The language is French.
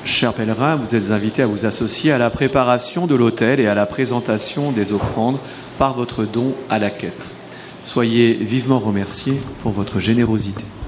Chers pèlerins, vous êtes invités à vous associer à la préparation de l'autel et à la présentation des offrandes par votre don à la quête. Soyez vivement remerciés pour votre générosité.